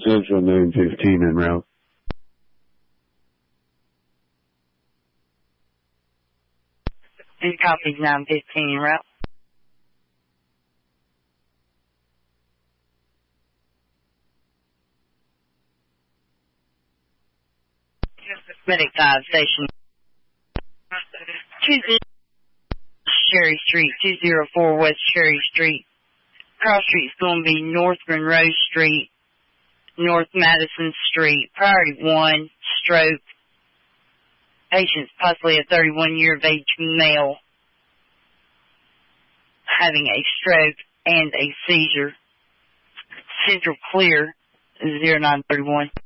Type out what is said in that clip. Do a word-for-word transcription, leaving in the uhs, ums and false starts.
Central nine fifteen en route. And copy nine fifteen en route. Medic five station. two zero Cherry Street, two oh four West Cherry Street. Cross Street is going to be North Monroe Street, North Madison Street. Priority one, stroke. Patient's possibly a thirty-one year of age male having a stroke and a seizure. Central clear, zero nine three one.